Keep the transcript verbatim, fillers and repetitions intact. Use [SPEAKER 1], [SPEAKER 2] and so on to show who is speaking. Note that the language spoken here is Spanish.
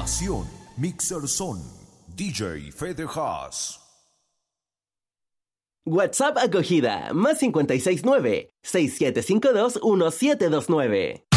[SPEAKER 1] Grabación, Mixer Son, D J Fede Haas.
[SPEAKER 2] WhatsApp acogida, más cinco seis nueve, seis siete cinco dos, uno siete dos nueve.